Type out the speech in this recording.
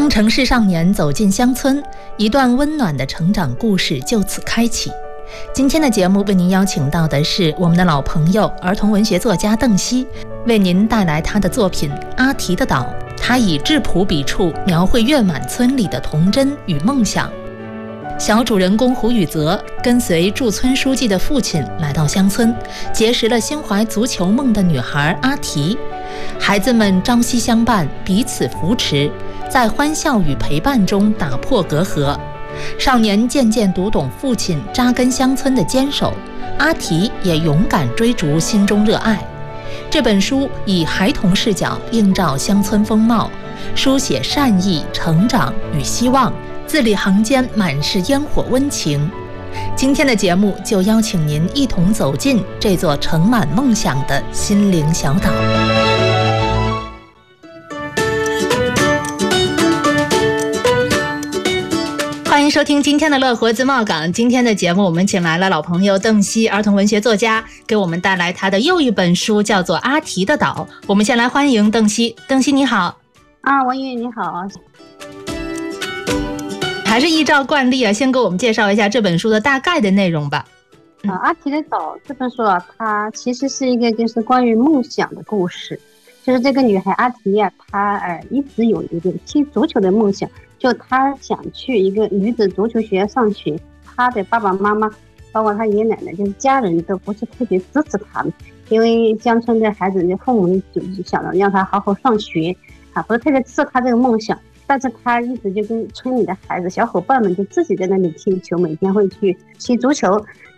让城市少年走进乡村，一段温暖的成长故事就此开启。今天的节目为您邀请到的是我们的老朋友，儿童文学作家邓希，为您带来他的作品《阿提的岛》。他以质朴笔触描绘月满村里的童真与梦想。小主人公胡宇泽跟随驻村书记的父亲来到乡村，结识了心怀足球梦的女孩阿提。孩子们朝夕相伴，彼此扶持，在欢笑与陪伴中打破隔阂。少年渐渐读懂父亲扎根乡村的坚守，阿提也勇敢追逐心中热爱。这本书以孩童视角映照乡村风貌，书写善意、成长与希望，字里行间满是烟火温情。今天的节目就邀请您一同走进这座盛满梦想的心灵小岛。欢迎收听今天的乐活自贸港。今天的节目我们请来了老朋友邓希，儿童文学作家，给我们带来他的又一本书，叫做《阿提的岛》。我们先来欢迎邓希。邓希你好。 文宇你好。 还是依照惯例先给我们介绍一下这本书的大概的内容吧。 阿提的岛这本书它其实是一个就是关于梦想的故事。就是这个女孩阿提她一直有一个踢足球的梦想，就她想去一个女子足球学校上学。她的爸爸妈妈包括她爷爷奶奶就是家人都不是特别支持她们，因为乡村的孩子的父母就是想让她好好上学不是特别支持她这个梦想。但是她一直就跟村里的孩子小伙伴们就自己在那里踢球，每天会去踢足球。